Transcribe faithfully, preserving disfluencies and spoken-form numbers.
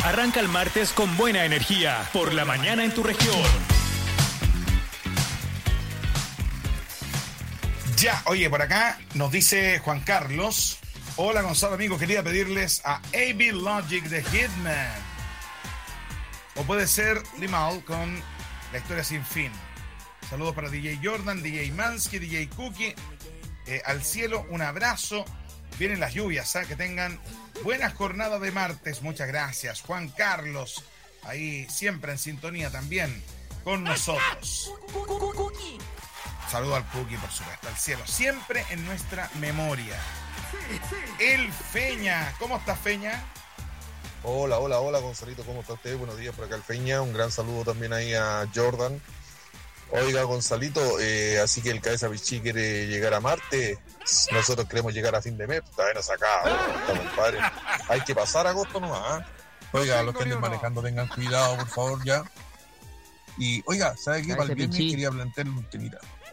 Arranca el martes con buena energía por la mañana en tu región. Ya, oye, por acá nos dice Juan Carlos. Hola Gonzalo, amigo, quería pedirles a A B Logic de Hitman. O puede ser Limahl con La Historia Sin Fin. Saludos para D J Jordan, D J Mansky, D J Cookie. Eh, al cielo, un abrazo. Vienen las lluvias, ¿eh? Que tengan buenas jornadas de martes. Muchas gracias, Juan Carlos. Ahí siempre en sintonía también con nosotros. Saludo al Cookie, por supuesto, al cielo. Siempre en nuestra memoria. El Feña. ¿Cómo estás, Feña? Hola, hola, hola, Gonzalito. ¿Cómo está usted? Buenos días por acá, el Feña. Un gran saludo también ahí a Jordan. Oiga, Gonzalito, eh, así que el Cabeza Pichí quiere llegar a Marte. Nosotros queremos llegar a fin de mes. Está bien sacado, está, compadre. Hay que pasar agosto nomás. ¿eh? Oiga, los que anden manejando tengan cuidado, por favor, ya. Y, oiga, ¿sabe qué? Para el viernes quería plantearle un temita.